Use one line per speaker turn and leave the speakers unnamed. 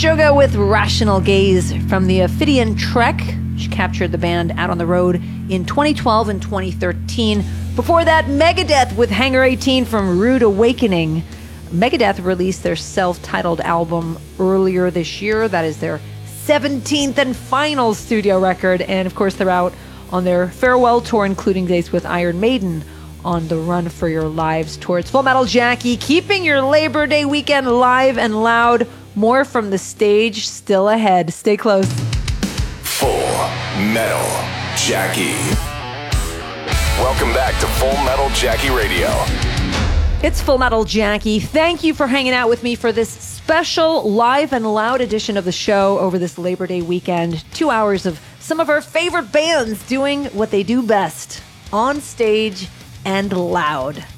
Meshuggah with Rational Gaze from the Ophidian Trek, which captured the band out on the road in 2012 and 2013. Before that, Megadeth with Hangar 18 from Rude Awakening. Megadeth released their self-titled album earlier this year. That is their 17th and final studio record. And of course, they're out on their farewell tour, including dates with Iron Maiden on the Run for Your Lives tour. It's Full Metal Jackie, keeping your Labor Day weekend live and loud. More from the stage still ahead. Stay close.
Full Metal Jackie. Welcome back to Full Metal Jackie Radio.
It's Full Metal Jackie. Thank you for hanging out with me for this special live and loud edition of the show over this Labor Day weekend. 2 hours of some of our favorite bands doing what they do best, on stage and loud.